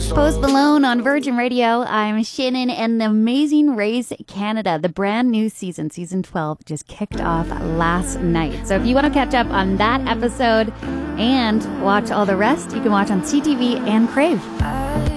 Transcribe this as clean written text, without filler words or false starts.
Post Malone on Virgin Radio. I'm Shannon, and the Amazing Race Canada, the brand new season 12, just kicked off last night. So if you want to catch up on that episode and watch all the rest, you can watch on CTV and Crave.